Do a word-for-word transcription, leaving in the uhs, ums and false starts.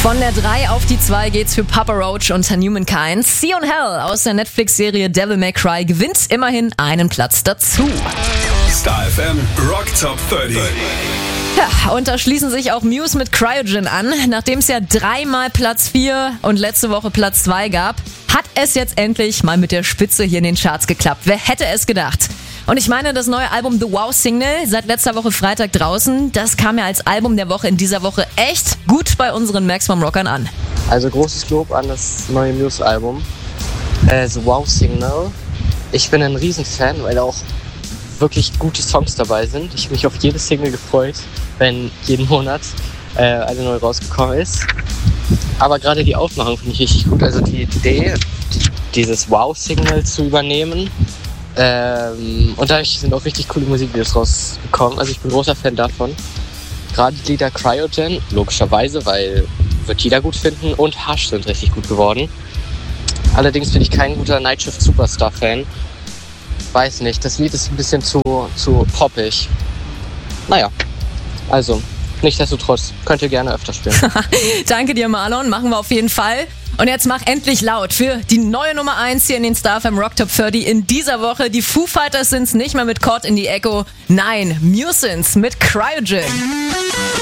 Von der drei auf die zwei geht's für Papa Roach und Humankind. Sea on Hell aus der Netflix-Serie Devil May Cry gewinnt immerhin einen Platz dazu. Star F M Rock Top dreißig. Ja, und da schließen sich auch Muse mit Cryogen an. Nachdem es ja dreimal Platz vier und letzte Woche Platz zwei gab, hat es jetzt endlich mal mit der Spitze hier in den Charts geklappt. Wer hätte es gedacht? Und ich meine, das neue Album The Wow Signal, seit letzter Woche Freitag draußen, das kam ja als Album der Woche in dieser Woche echt gut bei unseren Maximum Rockern an. Also großes Lob an das neue Muse-Album, äh, The Wow Signal. Ich bin ein Riesenfan, weil auch wirklich gute Songs dabei sind. Ich habe mich auf jede Single gefreut, wenn jeden Monat äh, eine neue rausgekommen ist. Aber gerade die Aufmachung finde ich richtig gut. Also die Idee, dieses Wow-Signal zu übernehmen. Ähm, und dadurch sind auch richtig coole Musikvideos rausgekommen. Also ich bin großer Fan davon. Gerade die Lieder Cryogen, logischerweise, weil wird jeder gut finden. Und Hush sind richtig gut geworden. Allerdings bin ich kein guter Nightshift Superstar-Fan. Weiß nicht, das Lied ist ein bisschen zu, zu poppig. Naja, also, nichtsdestotrotz, könnt ihr gerne öfter spielen. Danke dir, Marlon, machen wir auf jeden Fall. Und jetzt mach endlich laut für die neue Nummer eins hier in den Star F M Rock Top dreißig in dieser Woche. Die Foo Fighters sind's nicht mehr mit Caught in the Echo. Nein, Muse sind's mit Cryogen.